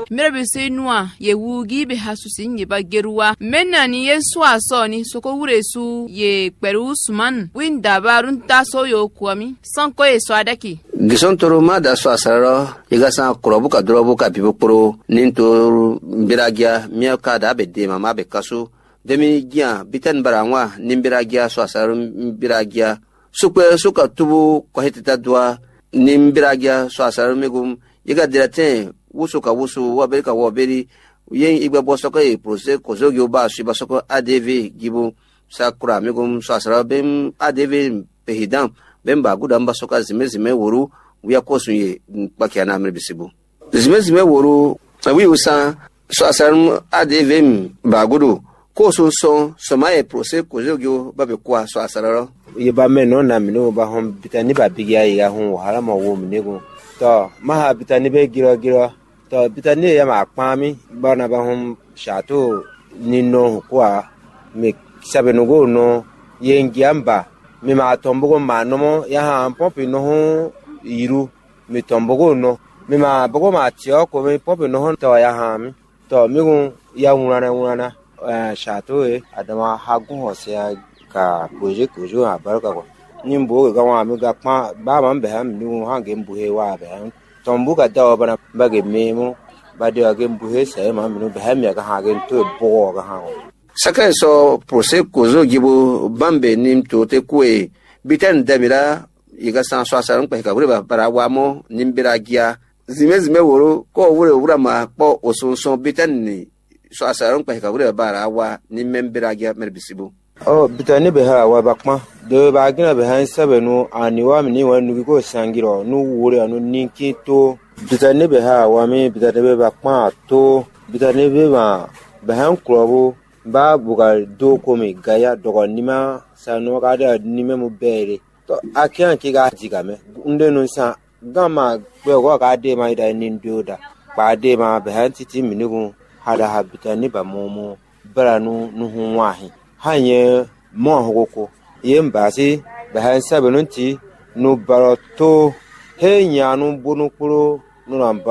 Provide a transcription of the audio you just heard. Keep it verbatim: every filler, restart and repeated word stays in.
merebese nuwa ye wugi be hasusin ye bageruwa menna ni yesu asoni soko wuresu ye peru suman winda barun taso yo kwami sanko ye so adaki gison toro ma da so asaro yiga san korobu ka drobu ka bibukuro ninto mbiragia miaka da be de mama be kaso demi gia bitan barangwa nimbiragia so asaro mbiragia sukwe suka tubu ko hetita dwa nimbiragia so asaro megum yiga dirate wusuka wusu wabelika wabeli yen igba bosoko e procès kozogyo ba shiba soko A D V gibu sakura megum so asaro bem A D V pehidan bemba gudamba soka zimezime wuru wiya kosunye bakiana merbisibu zimezime wuru wi usa so asaro A D V bagudu kosun son somaye procès kozogyo babe kwa so asaro yeba meno na mino ba hom bitani ba bigia ya hon wahala ma wo mnego to maha bitani be gira gira to bitani ya ma kwami bana ba hom shato nino kwa me sabenugo no yengiamba me ma tombogo manomo ya ha popi no ho iru me tombogo no me ma bogo ma tio ko me popi no ho to ya ha mi to migun ya wurana wurana shato e adama hagun hosia ka projet kujo abarka ko nimbo ga wa mi ga pa ba man be ha mi ha ge mbuhe wa be tombu ka dawa bana ba ge memo ba de ge mbuhe sai ma mi be ha mi ga ha ge to bo ga ha saka so procès kuzo gibo bambe nim to te kwe bitan dabira yiga san so asaran pa ka ba para wa mo nimbira gia zimezime woro ko wure wura ma po osonson bitan ni so asaran pa ka ba para wa nimbira gia merbisibu oh bitani be ha wa bakma de ba gina be han sabenu aniwa mi ni wanu ko sangiro nu wure anu ninki to bitani be ha wa mi bitani be bakma to bitani be ma be han krobo ba buga do ko mi gaya dogo nima sanu ga da nime mu bere to akian ki ga jiga me nde no sa gama be go ga de ma da nin doda ba de ma be han titi mi ni gun hada ha bitani ba momo branu nu hu wahi hanye mo hoko yembasi bahan sabununti no baroto he nyanu bunukuro no